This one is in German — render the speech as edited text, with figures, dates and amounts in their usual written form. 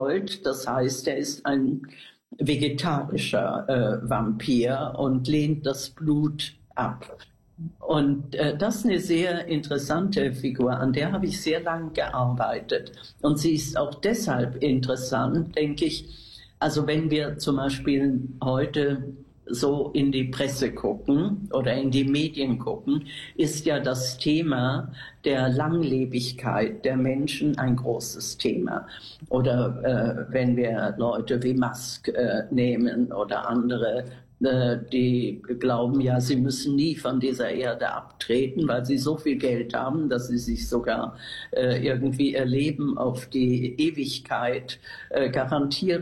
Gold. Das heißt, er ist ein vegetarischer Vampir und lehnt das Blut ab. Und das ist eine sehr interessante Figur, an der habe ich sehr lange gearbeitet. Und sie ist auch deshalb interessant, denke ich, also wenn wir zum Beispiel heute so in die Presse gucken oder in die Medien gucken, ist ja das Thema der Langlebigkeit der Menschen ein großes Thema. Oder wenn wir Leute wie Musk nehmen oder andere, die glauben ja, sie müssen nie von dieser Erde abtreten, weil sie so viel Geld haben, dass sie sich sogar irgendwie ihr Leben auf die Ewigkeit garantieren